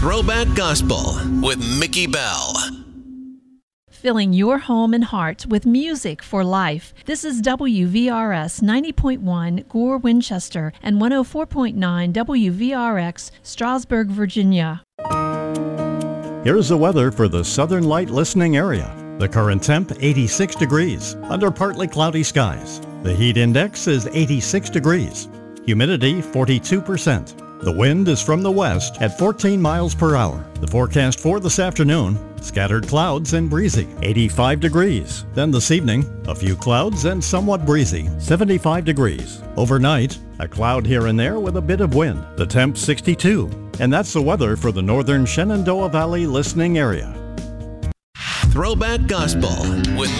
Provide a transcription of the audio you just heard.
Throwback Gospel with Mickey Bell. Filling your home and heart with music for life. This is WVRS 90.1 Gore, Winchester, and 104.9 WVRX, Strasburg, Virginia. Here's the weather for the Southern Light listening area. The current temp, 86 degrees, under partly cloudy skies. The heat index is 86 degrees. Humidity, 42%. The wind is from the west at 14 miles per hour. The forecast for this afternoon, scattered clouds and breezy, 85 degrees. Then this evening, a few clouds and somewhat breezy, 75 degrees. Overnight, a cloud here and there with a bit of wind. The temp 62. And that's the weather for the northern Shenandoah Valley listening area. Throwback Gospel with